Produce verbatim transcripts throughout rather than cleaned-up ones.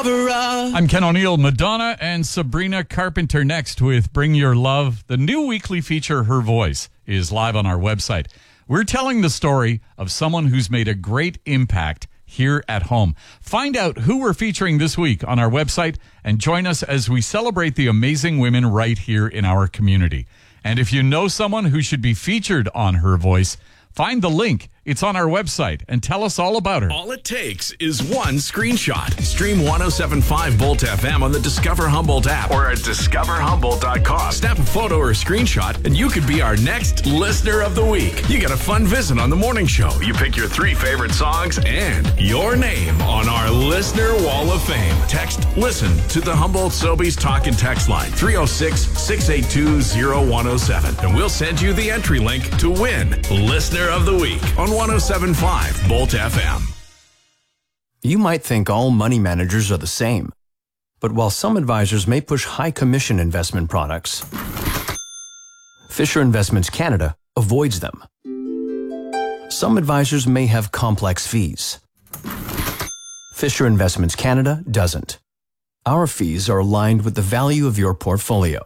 I'm Ken O'Neill. Madonna and Sabrina Carpenter next with Bring Your Love. The new weekly feature, Her Voice, is live on our website. We're telling the story of someone who's made a great impact here at home. Find out who we're featuring this week on our website and join us as we celebrate the amazing women right here in our community. And if you know someone who should be featured on Her Voice, find the link. It's on our website and tell us all about her. All it takes is one screenshot. Stream one oh seven point five Volt F M on the Discover Humboldt app or at discover humboldt dot com. Snap a photo or screenshot and you could be our next Listener of the Week. You get a fun visit on the morning show. You pick your three favorite songs and your name on our Listener Wall of Fame. Text LISTEN to the Humboldt Sobeys Talk and Text line three oh six, six eight two, oh one oh seven and we'll send you the entry link to win Listener of the Week on one oh seven point five Volt F M. You might think all money managers are the same. But while some advisors may push high commission investment products, Fisher Investments Canada avoids them. Some advisors may have complex fees. Fisher Investments Canada doesn't. Our fees are aligned with the value of your portfolio.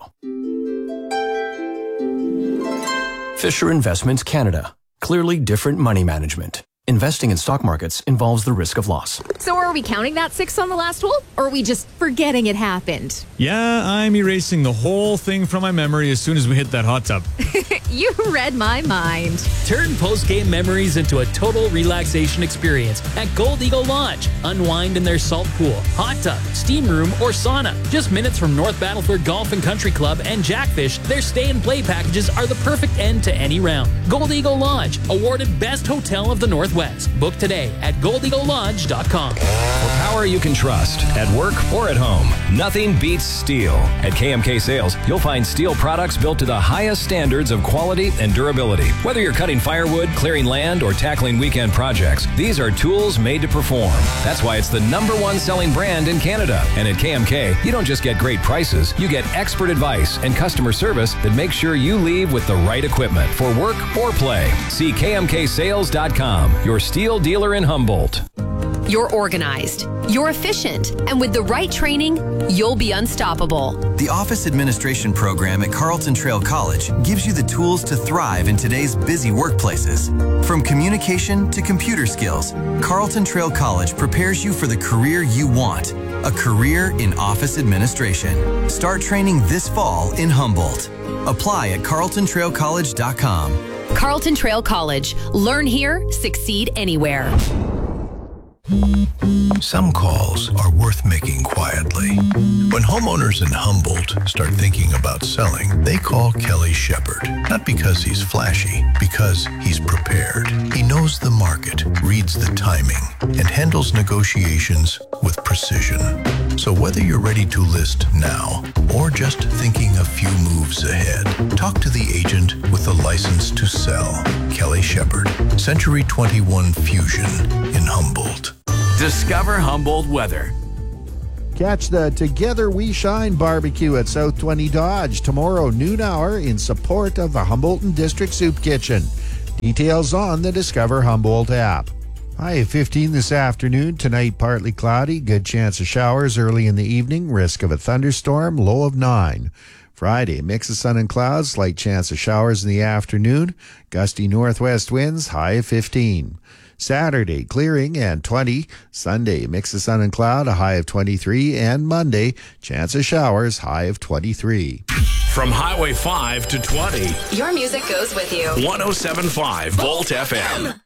Fisher Investments Canada. Clearly different money management. Investing in stock markets involves the risk of loss. So are we counting that six on the last hole, or are we just forgetting it happened? Yeah, I'm erasing the whole thing from my memory as soon as we hit that hot tub. You read my mind. Turn post-game memories into a total relaxation experience at Gold Eagle Lodge. Unwind in their salt pool, hot tub, steam room, or sauna. Just minutes from North Battleford Golf and Country Club and Jackfish, their stay and play packages are the perfect end to any round. Gold Eagle Lodge, awarded Best Hotel of the Northwest. Book today at gold eagle lodge dot com. For power you can trust, at work or at home, nothing beats steel. At K M K Sales, you'll find steel products built to the highest standards of quality and durability. Whether you're cutting firewood, clearing land, or tackling weekend projects, these are tools made to perform. That's why it's the number one selling brand in Canada. And at K M K, you don't just get great prices, you get expert advice and customer service that makes sure you leave with the right equipment for work or play. See K M K sales dot com, your steel dealer in Humboldt. You're organized, you're efficient, and with the right training, you'll be unstoppable. The Office Administration program at Carleton Trail College gives you the tools to thrive in today's busy workplaces. From communication to computer skills, Carleton Trail College prepares you for the career you want, a career in office administration. Start training this fall in Humboldt. Apply at carleton trail college dot com. Carleton Trail College. Learn here, succeed anywhere. Some calls are worth making quietly. When homeowners in Humboldt start thinking about selling, they call Kelly Shepard. Not because he's flashy, because he's prepared. He knows the market, reads the timing, and handles negotiations with precision. So whether you're ready to list now or just thinking a few moves ahead, talk to the agent with the license to sell. Kelly Shepard, Century twenty-one Fusion in Humboldt. Discover Humboldt weather. Catch the Together We Shine barbecue at South twenty Dodge tomorrow noon hour in support of the Humboldt District Soup Kitchen. Details on the Discover Humboldt app. High of fifteen this afternoon. Tonight partly cloudy. Good chance of showers early in the evening. Risk of a thunderstorm. Low of nine. Friday, mix of sun and clouds. Slight chance of showers in the afternoon. Gusty northwest winds. High of fifteen. Saturday, clearing and twenty. Sunday, mix of sun and cloud, a high of twenty-three. And Monday, chance of showers, high of twenty-three. From Highway five to twenty. Your music goes with you. one oh seven point five Volt F M.